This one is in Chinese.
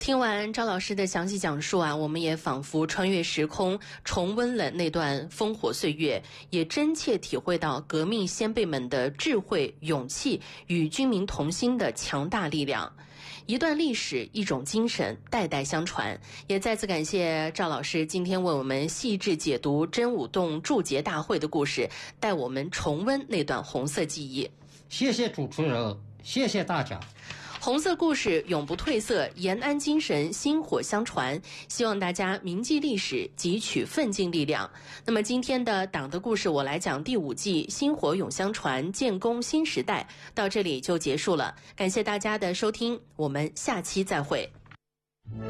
听完赵老师的详细讲述啊，我们也仿佛穿越时空，重温了那段烽火岁月，也真切体会到革命先辈们的智慧、勇气与军民同心的强大力量。一段历史，一种精神，代代相传。也再次感谢赵老师今天为我们细致解读真武洞铸节大会的故事，带我们重温那段红色记忆。 谢谢主持人，谢谢大家。 红色故事永不褪色，延安精神薪火相传，希望大家铭记历史，汲取奋进力量。那么今天的党的故事我来讲第5季薪火永相传，建功新时代到这里就结束了，感谢大家的收听，我们下期再会。